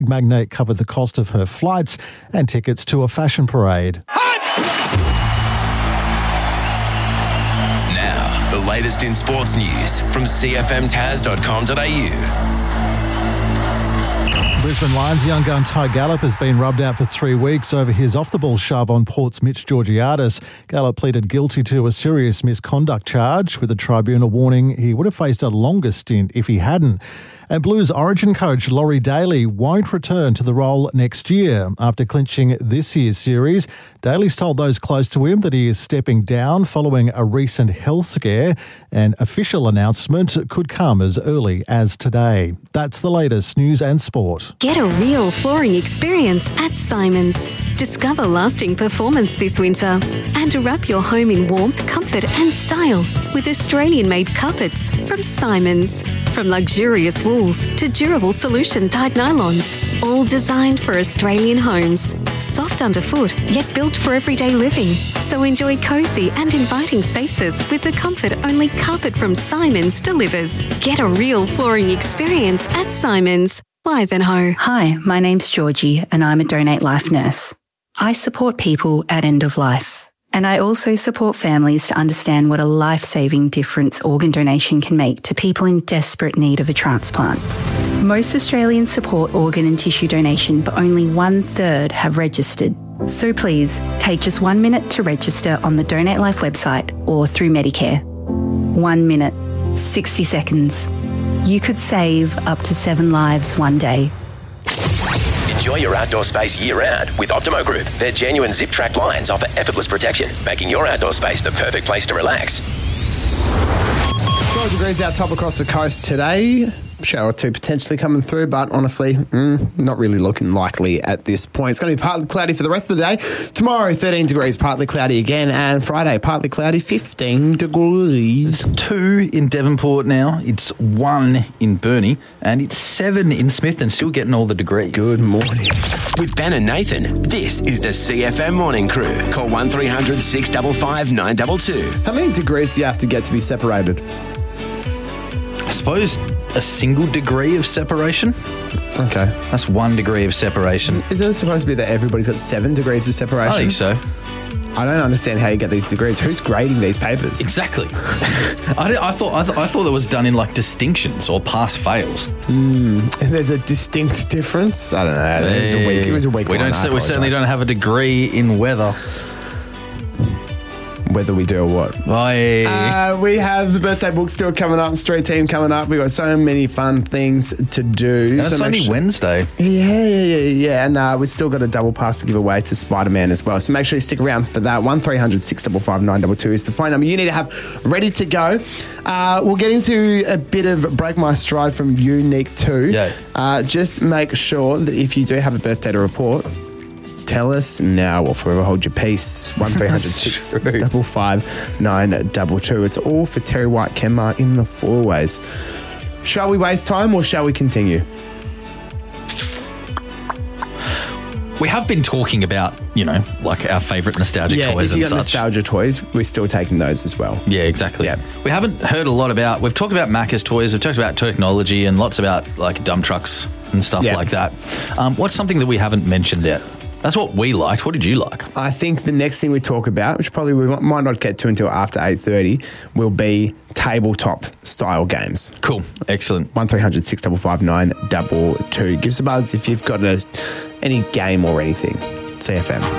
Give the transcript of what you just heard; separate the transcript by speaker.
Speaker 1: magnate covered the cost of her flights and tickets to a fashion parade.
Speaker 2: Now, the latest in sports news from cfmtaz.com.au.
Speaker 1: Brisbane Lions young gun Ty Gallup has been rubbed out for 3 weeks over his off-the-ball shove on Port's Mitch Georgiadis. Gallup pleaded guilty to a serious misconduct charge, with the tribunal warning he would have faced a longer stint if he hadn't. And Blues Origin coach Laurie Daly won't return to the role next year. After clinching this year's series, Daly's told those close to him that he is stepping down following a recent health scare. An official announcement could come as early as today. That's the latest news and sport.
Speaker 3: Get a real flooring experience at Simons. Discover lasting performance this winter and wrap your home in warmth, comfort and style with Australian-made carpets from Simons. From luxurious wools to durable solution-dyed nylons, all designed for Australian homes. Soft underfoot, yet built for everyday living. So enjoy cosy and inviting spaces with the comfort only carpet from Simons delivers. Get a real flooring experience at Simons. Ivanhoe.
Speaker 4: Hi, my name's Georgie and I'm a Donate Life nurse. I support people at end of life. And I also support families to understand what a life-saving difference organ donation can make to people in desperate need of a transplant. Most Australians support organ and tissue donation, but only 1/3 have registered. So please, take just 1 minute to register on the Donate Life website or through Medicare. 1 minute, 60 seconds. You could save up to 7 lives one day.
Speaker 2: Enjoy your outdoor space year-round with Optimo Group. Their genuine zip-track blinds offer effortless protection, making your outdoor space the perfect place to relax.
Speaker 5: 12 degrees out top across the coast today. Shower or two potentially coming through, but honestly, not really looking likely at this point. It's going to be partly cloudy for the rest of the day. Tomorrow, 13 degrees, partly cloudy again, and Friday, partly cloudy, 15 degrees.
Speaker 6: It's 2 in Devonport now, it's 1 in Burnie, and it's 7 in Smith, and still getting all the degrees.
Speaker 5: Good morning.
Speaker 2: With Ben and Nathan, this is the CFM Morning Crew. Call 1300 655 922.
Speaker 5: How many degrees do you have to get to be separated?
Speaker 6: I suppose a single degree of separation.
Speaker 5: Okay.
Speaker 6: That's 1 degree of separation.
Speaker 5: Isn't it supposed to be that everybody's got 7 degrees of separation?
Speaker 6: I think so.
Speaker 5: I don't understand how you get these degrees. Who's grading these papers?
Speaker 6: Exactly. I thought that was done in like distinctions or pass fails.
Speaker 5: And there's a distinct difference. I don't know. It was a week.
Speaker 6: We certainly don't have a degree in weather.
Speaker 5: Whether we do or what. We have the birthday book still coming up, street team coming up. We've got so many fun things to do.
Speaker 6: And it's only Wednesday.
Speaker 5: Yeah. And we've still got a double pass to give away to Spider-Man as well. So make sure you stick around for that. 1300 655 922 is the phone number you need to have ready to go. We'll get into a bit of Break My Stride from Unique 2.
Speaker 6: Yeah.
Speaker 5: Just make sure that if you do have a birthday to report, tell us now or forever hold your peace. 1300 655 922. It's all for Terry White Kenmar in the four-ways. Shall we waste time or shall we continue?
Speaker 6: We have been talking about, like our favourite nostalgic toys and such.
Speaker 5: Nostalgia toys, we're still taking those as well.
Speaker 6: Yeah, exactly. Yeah. We haven't heard a lot about, we've talked about Macca's toys, we've talked about technology and lots about like dump trucks and stuff like that. What's something that we haven't mentioned yet? That's what we liked. What did you like?
Speaker 5: I think the next thing we talk about, which probably we might not get to until after 8:30, will be tabletop style games.
Speaker 6: Cool. Excellent.
Speaker 5: 1300 655 922. Give us a buzz if you've got any game or anything. CFM.